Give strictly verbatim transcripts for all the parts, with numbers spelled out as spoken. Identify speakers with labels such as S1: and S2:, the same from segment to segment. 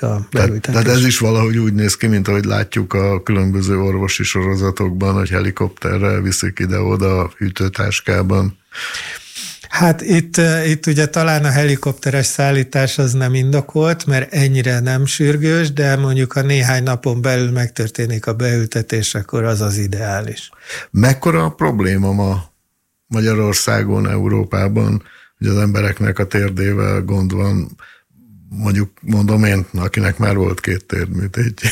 S1: történik a beültetés.
S2: Tehát ez is valahogy úgy néz ki, mint ahogy látjuk a különböző orvosi sorozatokban, hogy helikopterrel viszik ide-oda a hűtőtáskában.
S1: Hát itt, itt ugye talán a helikopteres szállítás az nem indokolt, mert ennyire nem sürgős, de mondjuk ha néhány napon belül megtörténik a beültetés, akkor az az ideális.
S2: Mekkora a probléma ma Magyarországon, Európában, hogy az embereknek a térdével gond van, mondjuk mondom én, akinek már volt két térdműtétje.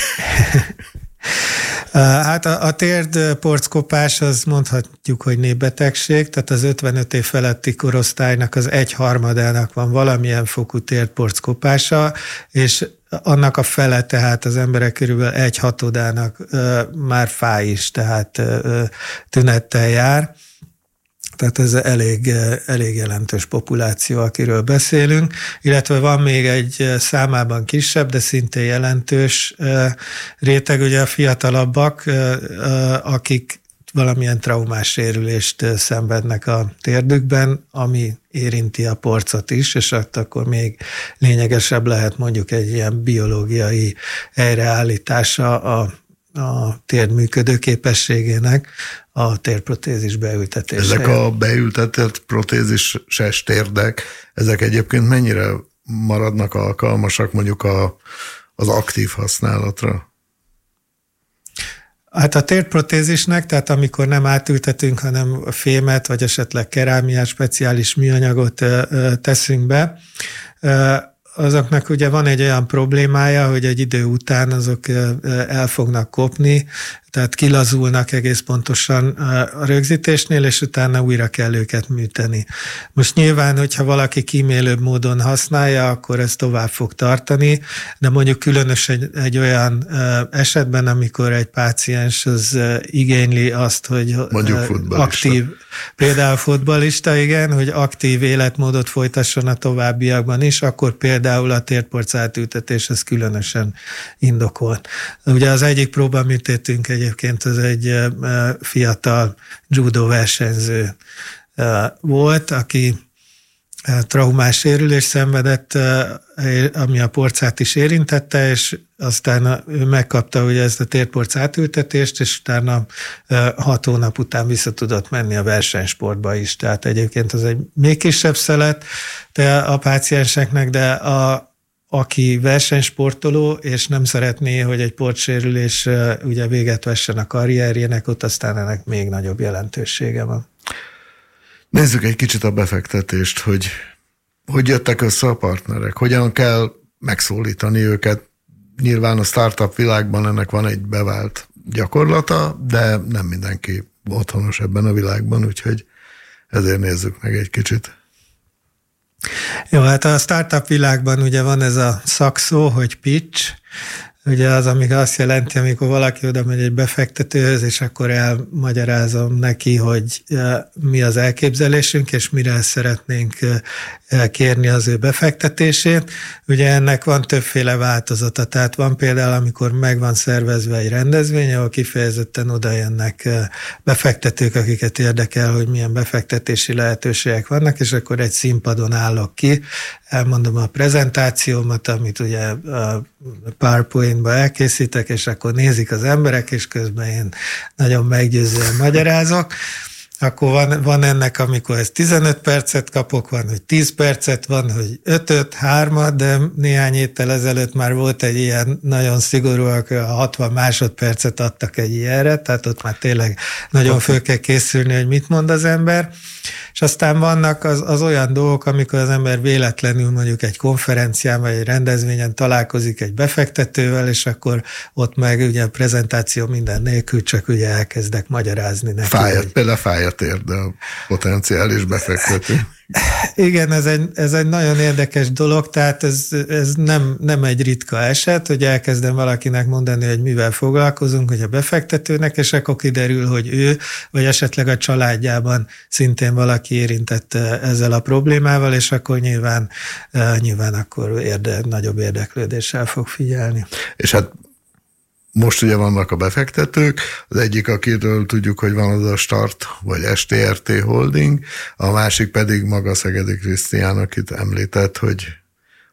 S1: Hát a, a térdporckopás az mondhatjuk, hogy népbetegség, tehát az ötvenöt év feletti korosztálynak az egyharmadának van valamilyen fokú térdporckopása, és annak a fele, tehát az emberek körülbelül egy hatodának ö, már fáj is, tehát ö, tünettel jár. Tehát ez elég, elég jelentős populáció, akiről beszélünk, illetve van még egy számában kisebb, de szintén jelentős réteg, ugye a fiatalabbak, akik valamilyen traumás sérülést szenvednek a térdükben, ami érinti a porcot is, és akkor még lényegesebb lehet mondjuk egy ilyen biológiai helyreállítása a a térd működő képességének a térprotézis beültetése.
S2: Ezek a beültetett protézises térdek, ezek egyébként mennyire maradnak alkalmasak mondjuk a, az aktív használatra?
S1: Hát a térdprotézisnek, tehát amikor nem átültetünk, hanem fémet, vagy esetleg kerámiát, speciális műanyagot teszünk be, azoknak ugye van egy olyan problémája, hogy egy idő után azok el fognak kopni, tehát kilazulnak egész pontosan a rögzítésnél, és utána újra kell őket műteni. Most nyilván, hogyha valaki kímélőbb módon használja, akkor ez tovább fog tartani, de mondjuk különösen egy olyan esetben, amikor egy páciens az igényli azt, hogy aktív, például futballista, igen, hogy aktív életmódot folytasson a továbbiakban is, akkor például a térdporc átültetés ez különösen indokolt. Ugye az egyik próbaműtétünk egyébként az egy fiatal judo versenyző volt, aki traumás sérülést szenvedett, ami a porcát is érintette, és aztán ő megkapta ugye ezt a térdporc átültetést, és utána hat hónap után vissza tudott menni a versenysportba is. Tehát egyébként az egy még kisebb szelet de a pácienseknek, de a aki versenysportoló, és nem szeretné, hogy egy porcsérülés ugye véget vessen a karrierjének, ott aztán ennek még nagyobb jelentősége van.
S2: Nézzük egy kicsit a befektetést, hogy hogy jöttek össze a partnerek, hogyan kell megszólítani őket. Nyilván a startup világban ennek van egy bevált gyakorlata, de nem mindenki otthonos ebben a világban, úgyhogy ezért nézzük meg egy kicsit.
S1: Jó, hát a startup világban ugye van ez a szakszó, hogy pitch, ugye az, amik azt jelenti, amikor valaki oda megy egy befektetőhöz, és akkor elmagyarázom neki, hogy mi az elképzelésünk, és mire szeretnénk kérni az ő befektetését. Ugye ennek van többféle változata, tehát van például, amikor meg van szervezve egy rendezvény, ahol kifejezetten oda jönnek befektetők, akiket érdekel, hogy milyen befektetési lehetőségek vannak, és akkor egy színpadon állok ki, elmondom a prezentációmat, amit ugye a PowerPoint-ba elkészítek, és akkor nézik az emberek, és közben én nagyon meggyőzően magyarázok. Akkor van, van ennek, amikor ez tizenöt percet kapok, van, hogy tíz percet, van, hogy ötöt, hármat, de néhány héttel ezelőtt már volt egy ilyen nagyon szigorúak, hatvan másodpercet adtak egy ilyenre, tehát ott már tényleg nagyon föl kell készülni, hogy mit mond az ember. És aztán vannak az, az olyan dolgok, amikor az ember véletlenül mondjuk egy konferencián vagy egy rendezvényen találkozik egy befektetővel, és akkor ott meg ugye a prezentáció minden nélkül csak ugye elkezdek magyarázni neki.
S2: Fájat, hogy... Például fájat ér, de a potenciális befektető.
S1: Igen, ez egy, ez egy nagyon érdekes dolog, tehát ez, ez nem, nem egy ritka eset, hogy elkezdem valakinek mondani, hogy mivel foglalkozunk, hogy a befektetőnek, és akkor kiderül, hogy ő, vagy esetleg a családjában szintén valaki érintett ezzel a problémával, és akkor nyilván, nyilván akkor érde, nagyobb érdeklődéssel fog figyelni. És hát
S2: most ugye vannak a befektetők, az egyik, akiről tudjuk, hogy van az a Start, vagy es té er té Holding, a másik pedig maga Szegedi Krisztián, akit említett, hogy,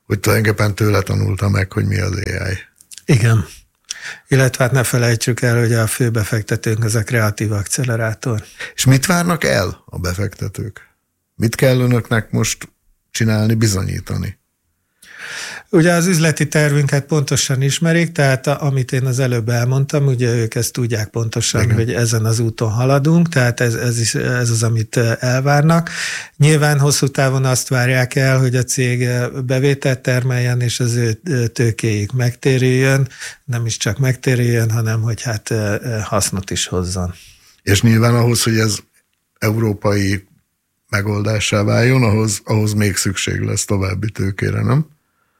S2: hogy tulajdonképpen tőle tanulta meg, hogy mi az á i.
S1: Igen. Illetve hát ne felejtsük el, hogy a fő befektetőnk az a kreatív accelerátor.
S2: És mit várnak el a befektetők? Mit kell önöknek most csinálni, bizonyítani?
S1: Ugye az üzleti tervünket pontosan ismerik, tehát amit én az előbb elmondtam, ugye ők ezt tudják pontosan, igen, hogy ezen az úton haladunk, tehát ez, ez, is, ez az, amit elvárnak. Nyilván hosszú távon azt várják el, hogy a cég bevételt termeljen, és az ő tőkéig megtérüljön, nem is csak megtérüljön, hanem hogy hát hasznot is hozzon. És
S2: nyilván ahhoz, hogy ez európai megoldássá váljon, ahhoz, ahhoz még szükség lesz további tőkére, nem?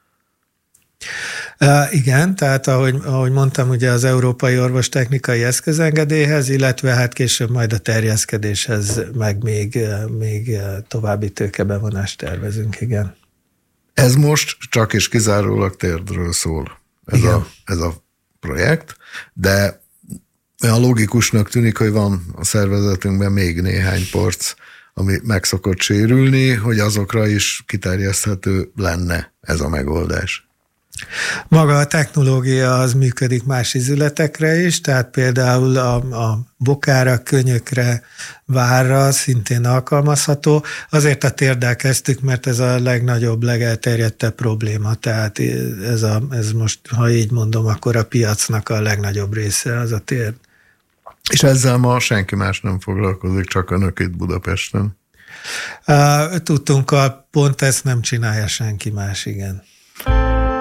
S1: Uh, igen, tehát ahogy, ahogy mondtam, ugye az Európai Orvostechnikai Eszközengedélyhez, illetve hát később majd a terjeszkedéshez meg még, még további tőkebevonást tervezünk, igen.
S2: Ez most csak és kizárólag térdről szól, ez a, ez a projekt, de olyan logikusnak tűnik, hogy van a szervezetünkben még néhány porc, ami meg szokott sérülni, hogy azokra is kiterjeszthető lenne ez a megoldás.
S1: Maga a technológia az működik más ízületekre is, tehát például a, a bokára, könyökre, várra szintén alkalmazható. Azért a térddel kezdtük, mert ez a legnagyobb, legelterjedtebb probléma. Tehát ez, a, ez most, ha így mondom, akkor a piacnak a legnagyobb része az a térd.
S2: És ezzel ma senki más nem foglalkozik, csak önök itt Budapesten?
S1: Tudtunk, pont ezt nem csinálja senki más, igen.